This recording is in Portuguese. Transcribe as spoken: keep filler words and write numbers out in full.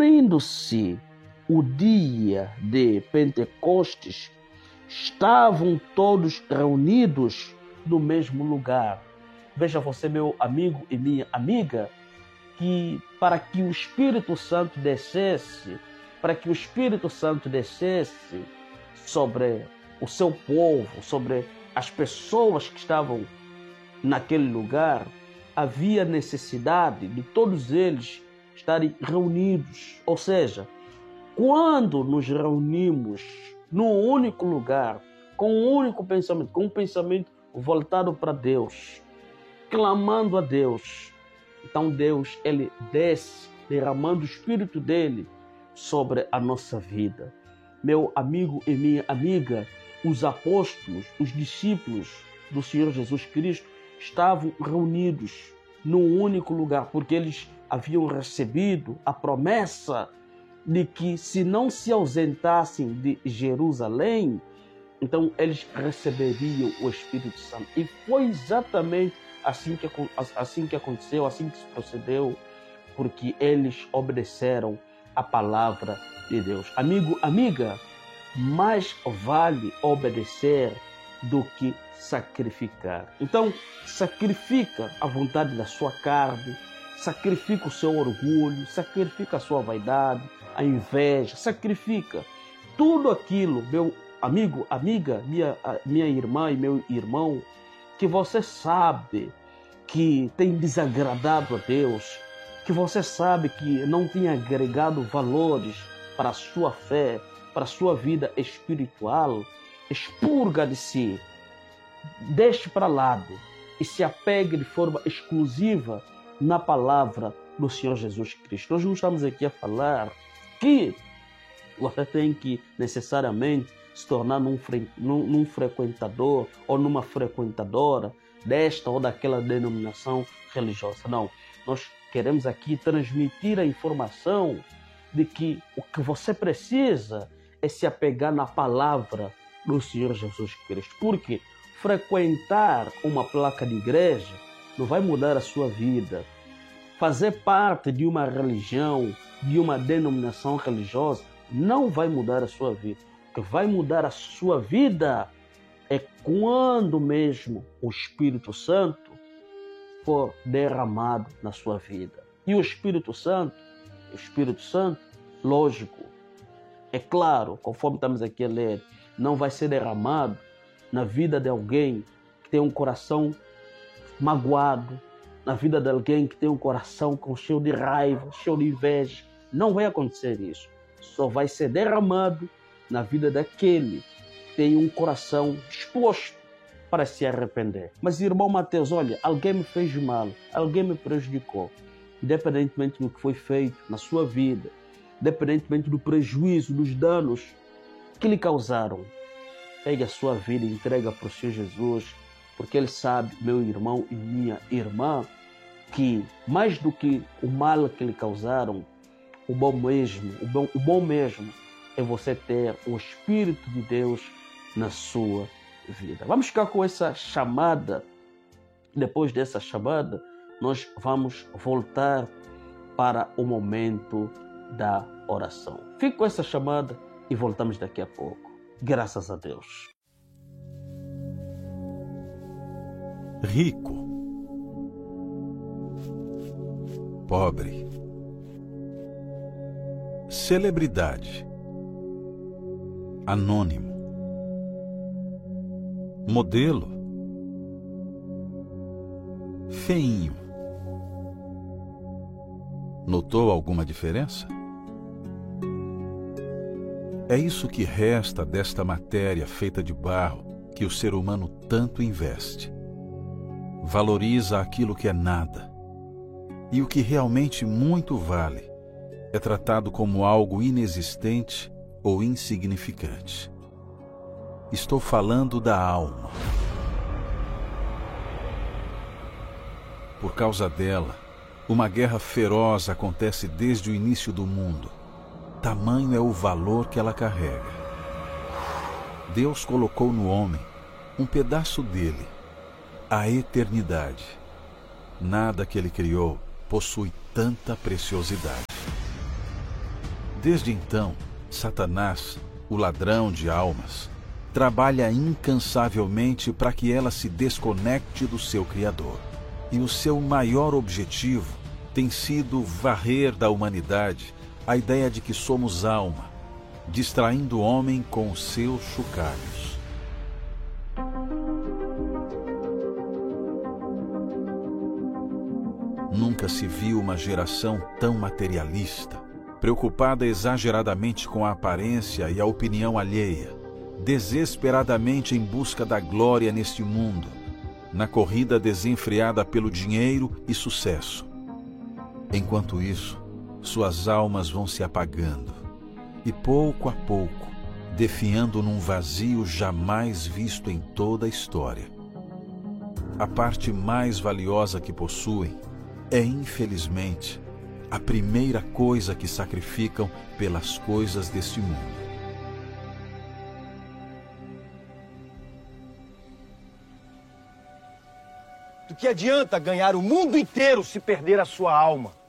cumprindo-se o dia de Pentecostes, estavam todos reunidos no mesmo lugar. Veja você, meu amigo e minha amiga, que para que o Espírito Santo descesse, para que o Espírito Santo descesse sobre o seu povo, sobre as pessoas que estavam naquele lugar, havia necessidade de todos eles estarem reunidos. Ou seja, quando nos reunimos num único lugar, com um único pensamento, com um pensamento voltado para Deus, clamando a Deus, então Deus, ele desce, derramando o Espírito dele sobre a nossa vida. Meu amigo e minha amiga, os apóstolos, os discípulos do Senhor Jesus Cristo estavam reunidos num único lugar, porque eles haviam recebido a promessa de que se não se ausentassem de Jerusalém, então eles receberiam o Espírito Santo. E foi exatamente assim que, assim que aconteceu, assim que se procedeu, porque eles obedeceram a palavra de Deus. Amigo, amiga, mais vale obedecer do que sacrificar. Então, sacrifica a vontade da sua carne, sacrifica o seu orgulho, sacrifica a sua vaidade, a inveja, sacrifica tudo aquilo, meu amigo, amiga, minha, minha irmã e meu irmão, que você sabe que tem desagradado a Deus, que você sabe que não tem agregado valores para a sua fé, para a sua vida espiritual. Expurga de si, deixe para lado e se apegue de forma exclusiva na palavra do Senhor Jesus Cristo. Nós não estamos aqui a falar que você tem que necessariamente se tornar num, num, num frequentador ou numa frequentadora desta ou daquela denominação religiosa. Não, nós queremos aqui transmitir a informação de que o que você precisa é se apegar na palavra do Senhor Jesus Cristo. Porque frequentar uma placa de igreja não vai mudar a sua vida. Fazer parte de uma religião, de uma denominação religiosa, não vai mudar a sua vida. O que vai mudar a sua vida é quando mesmo o Espírito Santo for derramado na sua vida. E o Espírito Santo, o Espírito Santo, lógico, é claro, conforme estamos aqui a ler, não vai ser derramado na vida de alguém que tem um coração magoado, na vida de alguém que tem um coração com cheio de raiva, cheio de inveja. Não vai acontecer isso. Só vai ser derramado na vida daquele que tem um coração disposto para se arrepender. Mas, irmão Mateus, olha, alguém me fez mal, alguém me prejudicou. Independentemente do que foi feito na sua vida, independentemente do prejuízo, dos danos que lhe causaram, pegue a sua vida e entrega para o Senhor Jesus, porque Ele sabe, meu irmão e minha irmã, que mais do que o mal que lhe causaram, o bom mesmo, o bom, o bom mesmo é você ter o Espírito de Deus na sua vida. Vamos ficar com essa chamada. Depois dessa chamada, nós vamos voltar para o momento da oração. Fique com essa chamada e voltamos daqui a pouco. Graças a Deus. Rico, pobre, celebridade, anônimo, modelo, feinho. Notou alguma diferença? É isso que resta desta matéria feita de barro que o ser humano tanto investe. Valoriza aquilo que é nada, e o que realmente muito vale é tratado como algo inexistente ou insignificante. Estou falando da alma. Por causa dela, uma guerra feroz acontece desde o início do mundo. Tamanho é o valor que ela carrega. Deus colocou no homem um pedaço dele, a eternidade. Nada que ele criou possui tanta preciosidade. Desde então, Satanás, o ladrão de almas, trabalha incansavelmente para que ela se desconecte do seu Criador. E o seu maior objetivo tem sido varrer da humanidade a ideia de que somos alma, distraindo o homem com os seus chocalhos. Nunca se viu uma geração tão materialista, preocupada exageradamente com a aparência e a opinião alheia, desesperadamente em busca da glória neste mundo, na corrida desenfreada pelo dinheiro e sucesso. Enquanto isso, suas almas vão se apagando e, pouco a pouco, definhando num vazio jamais visto em toda a história. A parte mais valiosa que possuem é, infelizmente, a primeira coisa que sacrificam pelas coisas deste mundo. Do que adianta ganhar o mundo inteiro se perder a sua alma?